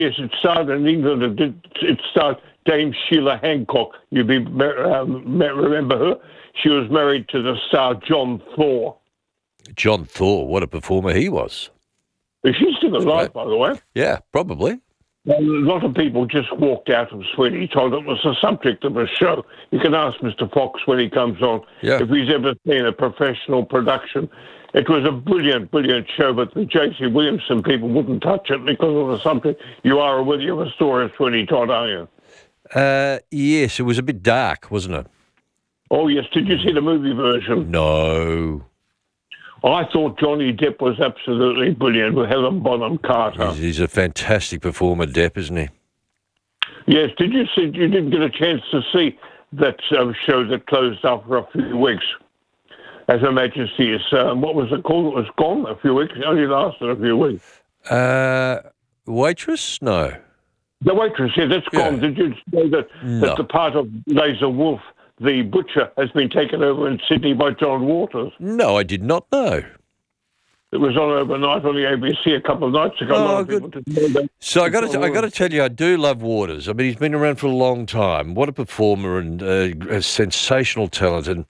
Yes, it started in England. It started Dame Sheila Hancock. You remember her? She was married to the star John Thaw. John Thaw, what a performer he was. She's still alive, by the way. Yeah, probably. A lot of people just walked out of Sweeney Todd. It was the subject of a show. You can ask Mr. Fox when he comes on if he's ever seen a professional production. It was a brilliant, brilliant show, but the J.C. Williamson people wouldn't touch it because of the subject. You are aware of a story of Sweeney Todd, are you? Yes, it was a bit dark, wasn't it? Oh, yes. Did you see the movie version? No. I thought Johnny Depp was absolutely brilliant with Helen Bonham Carter. He's a fantastic performer, Depp, isn't he? Yes. Did you see? You didn't get a chance to see that show that closed after a few weeks. As Her Majesty is, what was it called? It was gone a few weeks. It only lasted a few weeks. Waitress? No. The Waitress, yeah, that's gone. Did you know that the part of Laser Wolf, the butcher, has been taken over in Sydney by John Waters? No, I did not know. It was on overnight on the ABC a couple of nights ago. Oh, good. So I got to tell you, I do love Waters. I mean, he's been around for a long time. What a performer and a sensational talent, and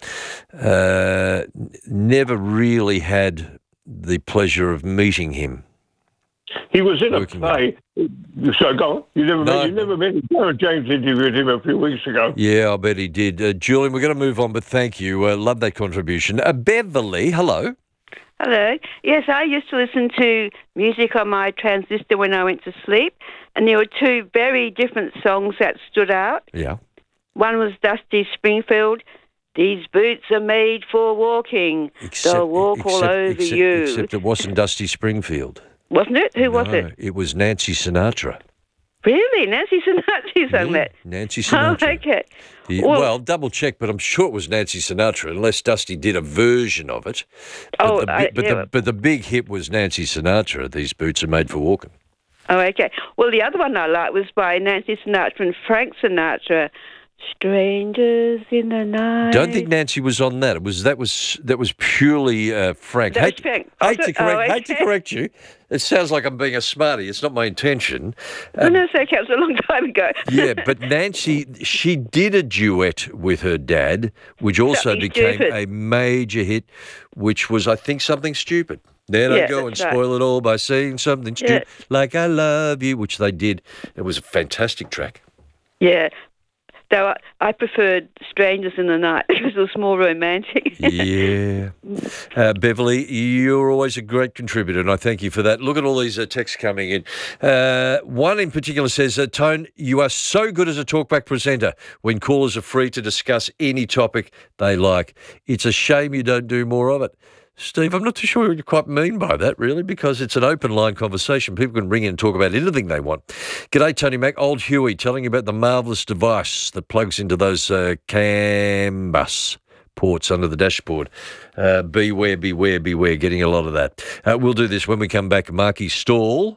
never really had the pleasure of meeting him. He was in a play. So go on. You never met him. Darren James interviewed him a few weeks ago. Yeah, I bet he did. Julian, we're going to move on, but thank you. Love that contribution. Beverly, hello. Hello. Yes, I used to listen to music on my transistor when I went to sleep, and there were two very different songs that stood out. Yeah. One was Dusty Springfield, "These boots are made for walking. They'll walk all over you." Except it wasn't Dusty Springfield. Wasn't it? Who was it? It was Nancy Sinatra. Really? Nancy Sinatra sang that? Nancy Sinatra. Oh, okay. Well, double check, but I'm sure it was Nancy Sinatra, unless Dusty did a version of it. But the big hit was Nancy Sinatra, "These Boots Are Made for Walking." Oh, okay. Well, the other one I liked was by Nancy Sinatra and Frank Sinatra, "Strangers in the Night." Don't think Nancy was on that. That was purely Frank. That was Frank. Hate to correct you. It sounds like I'm being a smarty. It's not my intention. No, it's okay. It was a long time ago. Yeah, but Nancy, she did a duet with her dad, which also became a major hit, which was, I think, Something Stupid. There they go and spoil it all by saying something stupid, like "I love you," which they did. It was a fantastic track. Yeah. Though I preferred "Strangers in the Night" because it was more romantic. Yeah. Beverly, you're always a great contributor, and I thank you for that. Look at all these texts coming in. One in particular says, Tone, you are so good as a talkback presenter when callers are free to discuss any topic they like. It's a shame you don't do more of it. Steve, I'm not too sure what you quite mean by that, really, because it's an open line conversation. People can ring in and talk about anything they want. G'day, Tony Mac. Old Huey telling you about the marvellous device that plugs into those CAN bus ports under the dashboard. Beware, beware, beware. Getting a lot of that. We'll do this when we come back. Marky Stall,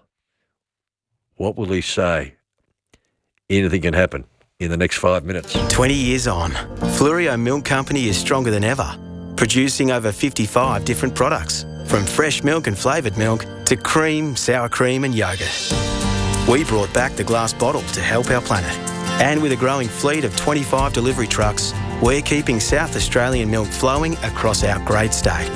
what will he say? Anything can happen in the next 5 minutes. 20 years on, Flurio Milk Company is stronger than ever, producing over 55 different products, from fresh milk and flavoured milk to cream, sour cream and yoghurt. We brought back the glass bottle to help our planet. And with a growing fleet of 25 delivery trucks, we're keeping South Australian milk flowing across our great state.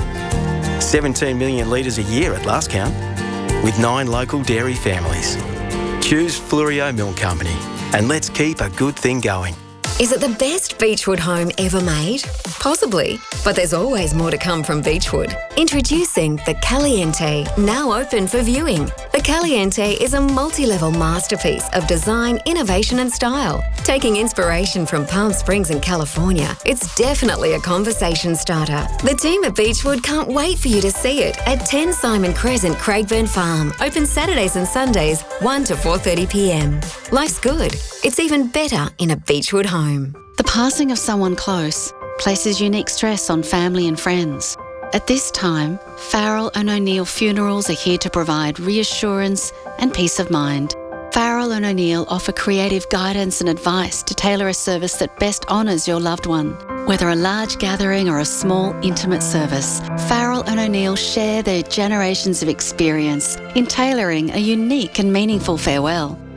17 million litres a year at last count, with 9 local dairy families. Choose Flurio Milk Company, and let's keep a good thing going. Is it the best Beechwood home ever made? Possibly, but there's always more to come from Beechwood. Introducing the Caliente, now open for viewing. The Caliente is a multi-level masterpiece of design, innovation and style. Taking inspiration from Palm Springs in California, it's definitely a conversation starter. The team at Beechwood can't wait for you to see it at 10 Simon Crescent, Craigburn Farm. Open Saturdays and Sundays, 1 to 4:30pm. Life's good. It's even better in a Beechwood home. The passing of someone close places unique stress on family and friends. At this time, Farrell and O'Neill Funerals are here to provide reassurance and peace of mind. Farrell and O'Neill offer creative guidance and advice to tailor a service that best honours your loved one. Whether a large gathering or a small, intimate service, Farrell and O'Neill share their generations of experience in tailoring a unique and meaningful farewell.